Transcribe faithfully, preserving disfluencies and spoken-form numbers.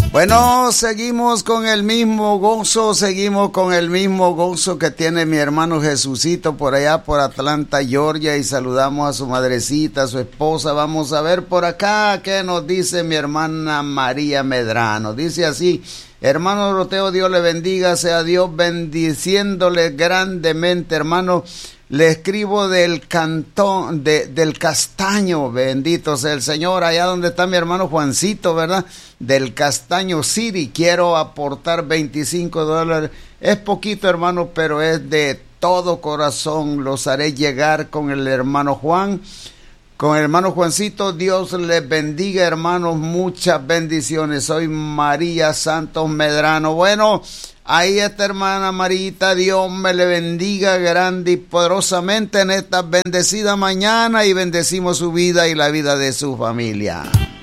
Bueno, seguimos con el mismo gozo, seguimos con el mismo gozo que tiene mi hermano Jesucito por allá por Atlanta, Georgia, y saludamos a su madrecita, a su esposa. Vamos a ver por acá qué nos dice mi hermana María Medrano. Dice así: hermano Doroteo, Dios le bendiga, sea Dios bendiciéndole grandemente, hermano. Le escribo del cantón, de, del Castaño, bendito sea el Señor, allá donde está mi hermano Juancito, ¿verdad? Del Castaño City. Quiero aportar veinticinco dólares. Es poquito, hermano, pero es de todo corazón. Los haré llegar con el hermano Juan, con el hermano Juancito. Dios les bendiga, hermanos, muchas bendiciones. Soy María Santos Medrano. Bueno, ahí está hermana Marita, Dios me le bendiga grande y poderosamente en esta bendecida mañana, y bendecimos su vida y la vida de su familia.